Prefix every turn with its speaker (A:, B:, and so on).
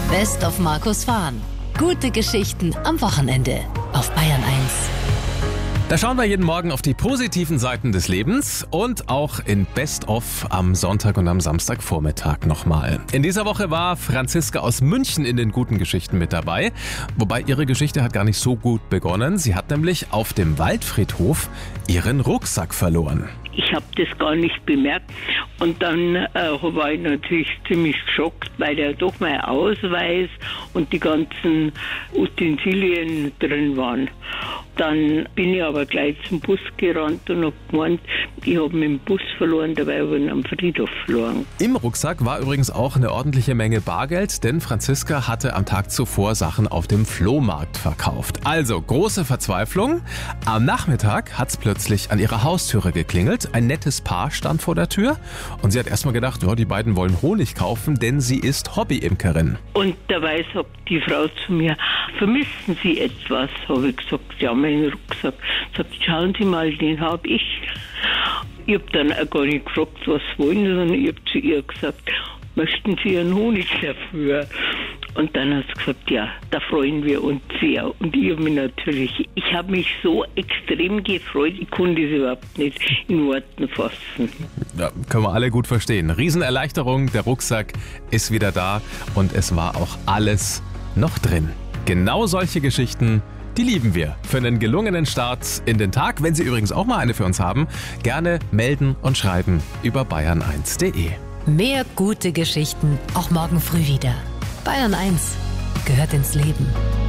A: Best of Markus Fahn. Gute Geschichten am Wochenende auf Bayern 1.
B: Da schauen wir jeden Morgen auf die positiven Seiten des Lebens und auch in Best of am Sonntag und am Samstagvormittag nochmal. In dieser Woche war Franziska aus München in den guten Geschichten mit dabei. Wobei ihre Geschichte hat gar nicht so gut begonnen. Sie hat nämlich auf dem Waldfriedhof ihren Rucksack verloren.
C: Ich habe das gar nicht bemerkt und dann war ich natürlich ziemlich geschockt, weil ja doch mein Ausweis und die ganzen Utensilien drin waren. Dann bin ich aber gleich zum Bus gerannt und habe gemeint, ich habe meinen Bus verloren, dabei habe ich ihn am Friedhof verloren.
B: Im Rucksack war übrigens auch eine ordentliche Menge Bargeld, denn Franziska hatte am Tag zuvor Sachen auf dem Flohmarkt verkauft. Also große Verzweiflung. Am Nachmittag hat es plötzlich an ihrer Haustüre geklingelt. Ein nettes Paar stand vor der Tür und sie hat erstmal gedacht, ja, die beiden wollen Honig kaufen, denn sie ist Hobbyimkerin.
C: Und dabei sagt die Frau zu mir, vermissen Sie etwas? Habe ich gesagt, ja, meinen Rucksack. Sagt, schauen Sie mal, den habe ich. Ich habe dann auch gar nicht gefragt, was wollen Sie, sondern ich habe zu ihr gesagt, möchten Sie einen Honig dafür? Und dann hat sie gesagt, ja, da freuen wir uns sehr. Und ich habe mich so extrem gefreut, ich konnte es überhaupt nicht in Worten fassen.
B: Ja, können wir alle gut verstehen. Riesenerleichterung, der Rucksack ist wieder da und es war auch alles noch drin. Genau solche Geschichten, die lieben wir. Für einen gelungenen Start in den Tag, wenn Sie übrigens auch mal eine für uns haben, gerne melden und schreiben über bayern1.de.
A: Mehr gute Geschichten auch morgen früh wieder. Bayern 1 gehört ins Leben.